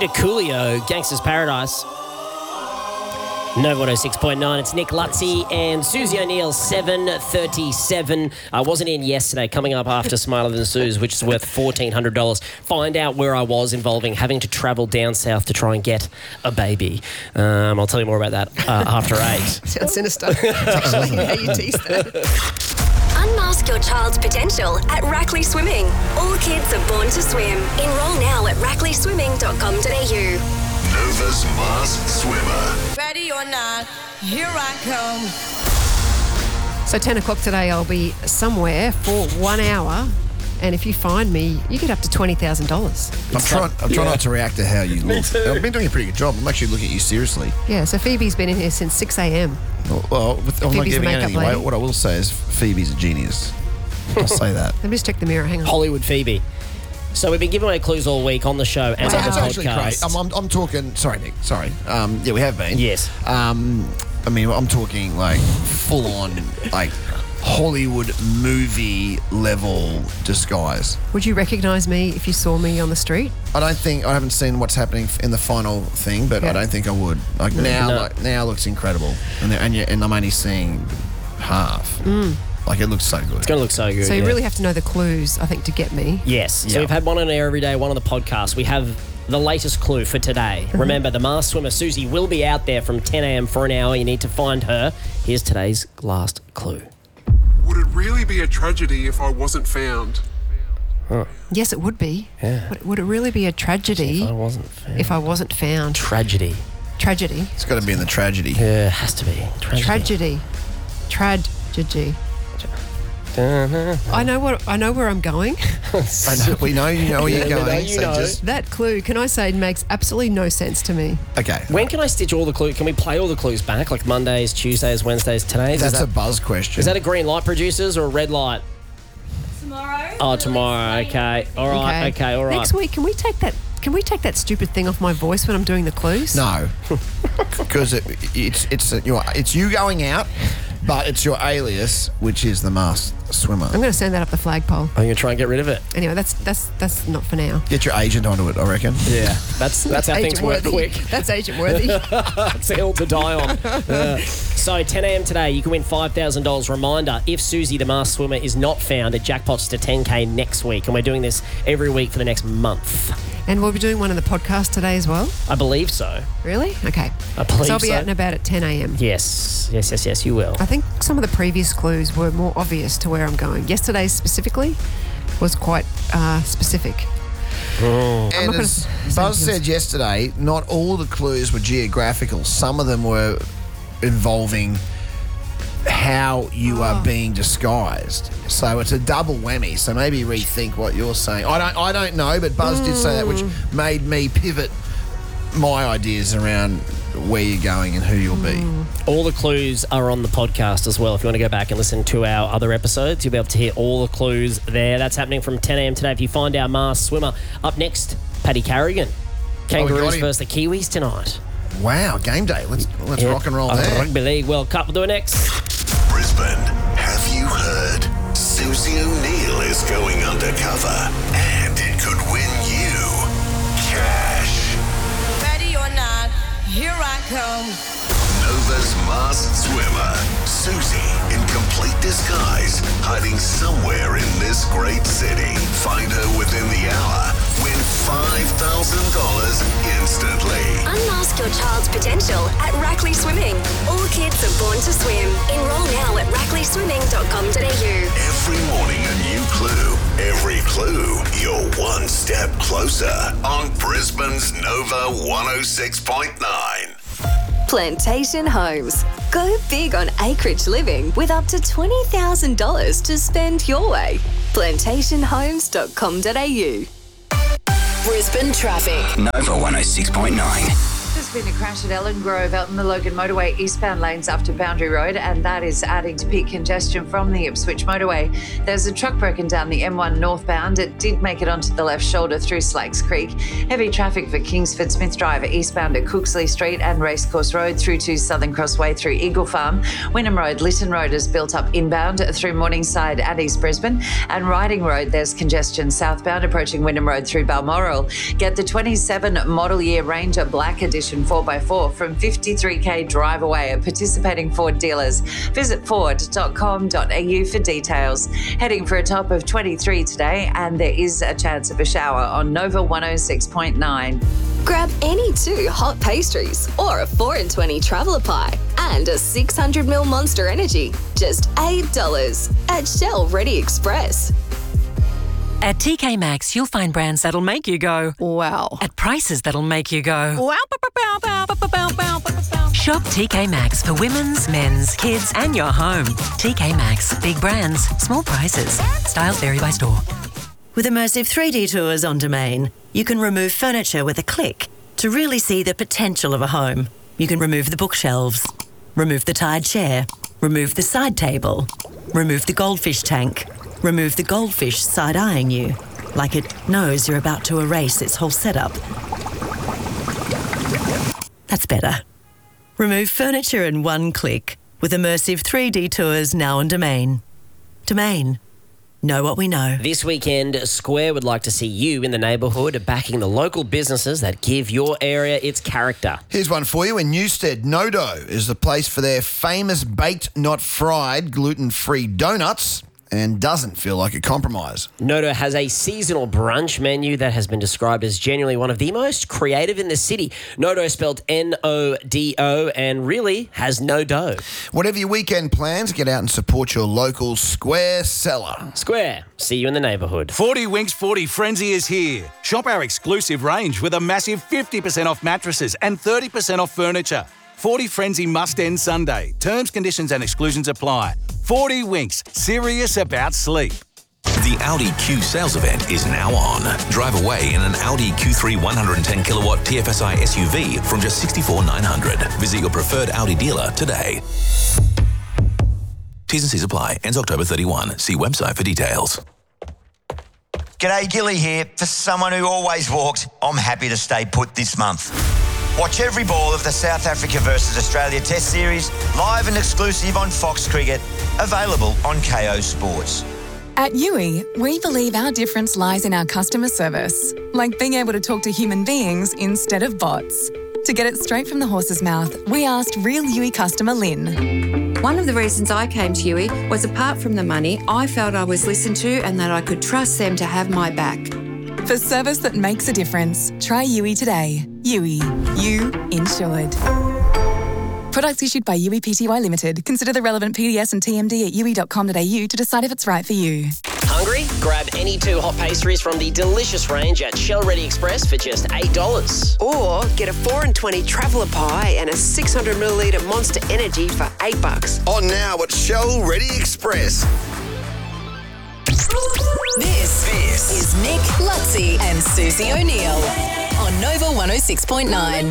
Bit of Coolio, Gangster's Paradise. Nova 106.9. It's Nick Lutzi and Susie O'Neill, 7:37. I wasn't in yesterday, coming up after Smarter Than Suze, which is worth $1,400. Find out where I was involving having to travel down south to try and get a baby. I'll tell you more about that after 8. Sounds sinister. Actually, how you tease that. Unmask your child's potential at Rackley Swimming. All kids are born to swim. Enrol now at rackleyswimming.com.au. Nova's Masked Swimmer. Ready or not, here I come. So 10 o'clock today, I'll be somewhere for 1 hour. And if you find me, you get up to $20,000. I'm trying not to react to how you look. I've been doing a pretty good job. I'm actually looking at you seriously. Yeah, so Phoebe's been in here since 6 a.m. Well, I'm not Phoebe's giving the makeup anything away. lady. What I will say is Phoebe's a genius. I'll say that. Let me just check the mirror. Hang on. Hollywood Phoebe. So we've been giving away clues all week on the show and on It's the actually great. podcast. I'm talking... Sorry, Nick. Sorry. Yeah, we have been. Yes. I mean, I'm talking like full-on, like Hollywood movie level disguise. Would you recognise me if you saw me on the street? I haven't seen what's happening in the final thing, but I don't think I would. Like now looks incredible, and I'm only seeing half. Like it looks so good. It's going to look so good. So you really have to know the clues, I think, to get me. Yes. So Yeah. we've had one on air every day, one on the podcast. We have the latest clue for today. Remember, the masked swimmer Susie will be out there from 10 a.m. for an hour. You need to find her. Here's today's last clue. Would it really be a tragedy if I wasn't found? Yes, it would be. Yeah. Would it really be a tragedy If I wasn't found. Tragedy. Tragedy. It's got to be in the tragedy. Yeah, it has to be. Tragedy. Tragedy. I know where I'm going. We know you know where you're Yeah, we know going. you So know. just That clue, can I say, makes absolutely no sense to me. okay. When can I stitch all the clues? Can we play all the clues back, like Mondays, Tuesdays, Wednesdays, todays? That's a buzz question. Is that a green light, producers, or a red light? Tomorrow. Oh, tomorrow. Okay. All right. Okay. All right. Next week, can we take that stupid thing off my voice when I'm doing the clues? No, because it's you going out, but it's your alias, which is the masked swimmer. I'm going to send that up the flagpole. I'm gonna try and get rid of it. Anyway, that's not for now. Get your agent onto it, I reckon. Yeah. That's how things work Agent-worthy. quick. That's agent-worthy. It's a hill to die on. So 10 a.m. today, you can win $5,000. Reminder, if Susie the masked swimmer is not found, it jackpots to 10K next week. And we're doing this every week for the next month. And we'll be doing one in the podcast today as well. I believe so. Really? Okay. I believe So I'll be so. out and about at 10 a.m. Yes, you will. I think some of the previous clues were more obvious to where I'm going. Yesterday's specifically was quite specific. And not gonna as say Buzz this. said yesterday, not all the clues were geographical. Some of them were involving how you are being disguised. So it's a double whammy. So maybe rethink what you're saying. I don't know, but Buzz did say that, which made me pivot my ideas around where you're going and who you'll be. All the clues are on the podcast as well. If you want to go back and listen to our other episodes, you'll be able to hear all the clues there. That's happening from 10 a.m. today. If you find our masked swimmer. Up next, Paddy Carrigan. Kangaroos him. versus the Kiwis tonight. Wow, game day. Let's rock and roll there. Rugby League World Cup. We'll do it next. Brisbane, have you heard? Susie O'Neill is going undercover, and it could win you cash. Ready or not, here I come. Nova's Masked Swimmer. Susie, in complete disguise, hiding somewhere in this great city. Find her within the hour. Win $5,000 instantly. Unmask your child's potential at Rackley Swimming. All kids are born to swim. Enrol now at rackleyswimming.com.au. Every morning a new clue. Every clue, you're one step closer on Brisbane's Nova 106.9. Plantation Homes. Go big on acreage living with up to $20,000 to spend your way. Plantationhomes.com.au. Brisbane traffic. Nova 106.9. There's has been a crash at Ellen Grove out in the Logan Motorway eastbound lanes after Boundary Road, and that is adding to peak congestion from the Ipswich Motorway. There's a truck broken down the M1 northbound. It did make it onto the left shoulder through Slakes Creek. Heavy traffic for Kingsford Smith Drive eastbound at Cooksley Street and Racecourse Road through to Southern Crossway through Eagle Farm. Wynnum Road, Lytton Road is built up inbound through Morningside at East Brisbane. And Riding Road, there's congestion southbound approaching Wynnum Road through Balmoral. Get the 27 model year Ranger Black Edition 4x4 from 53k drive away at participating Ford dealers. Visit ford.com.au for details. Heading for a top of 23 today, and there is a chance of a shower on Nova 106.9. Grab any 2 hot pastries or a 4 in 20 traveller pie and a 600ml Monster Energy. Just $8 at Shell Ready Express. At TK Maxx, you'll find brands that'll make you go, Wow. at prices that'll make you go, Wow. Shop TK Maxx for women's, men's, kids, and your home. TK Maxx. Big brands, small prices. Styles vary by store. With immersive 3D tours on Domain, you can remove furniture with a click to really see the potential of a home. You can remove the bookshelves, remove the tired chair, remove the side table, remove the goldfish tank, remove the goldfish side-eyeing you, like it knows you're about to erase its whole setup. That's better. Remove furniture in one click with immersive 3D tours now on Domain. Domain. Know what we know. This weekend, Square would like to see you in the neighbourhood backing the local businesses that give your area its character. Here's one for you. In Newstead, Nodo is the place for their famous baked, not fried, gluten-free donuts, and doesn't feel like a compromise. Nodo has a seasonal brunch menu that has been described as genuinely one of the most creative in the city. Nodo spelled N-O-D-O and really has no dough. Whatever your weekend plans, get out and support your local Square seller. Square, see you in the neighbourhood. 40 Winks 40 Frenzy is here. Shop our exclusive range with a massive 50% off mattresses and 30% off furniture. 40 Frenzy must end Sunday. Terms, conditions and exclusions apply. 40 Winks, serious about sleep. The Audi Q sales event is now on. Drive away in an Audi Q3 110 kilowatt TFSI SUV from just $64,900. Visit your preferred Audi dealer today. T's and C's apply. Ends October 31. See website for details. G'day, Gilly here. For someone who always walked, I'm happy to stay put this month. Watch every ball of the South Africa versus Australia Test Series, live and exclusive on Fox Cricket, available on KO Sports. At Yui, we believe our difference lies in our customer service, like being able to talk to human beings instead of bots. To get it straight from the horse's mouth, we asked real Yui customer Lynn. One of the reasons I came to Yui was, apart from the money, I felt I was listened to and that I could trust them to have my back. For service that makes a difference, try Yui today. Yui. You insured. Products issued by Yui Pty Limited. Consider the relevant PDS and TMD at yui.com.au to decide if it's right for you. Hungry? Grab any 2 hot pastries from the delicious range at Shell Ready Express for just $8. Or get a 4 in 20 traveller pie and a 600ml Monster Energy for $8. On now at Shell Ready Express. This is Nick, Lutzi and Susie O'Neill on Nova 106.9.